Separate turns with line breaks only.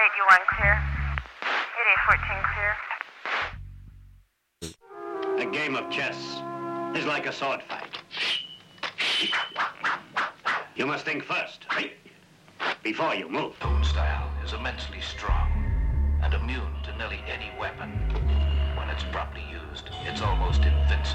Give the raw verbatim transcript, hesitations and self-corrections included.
eight U one clear. eight eight fourteen clear.
A game of chess is like a sword fight. You must think first, before you move.
Own style is immensely strong and immune to nearly any weapon. When it's properly used, it's almost invincible.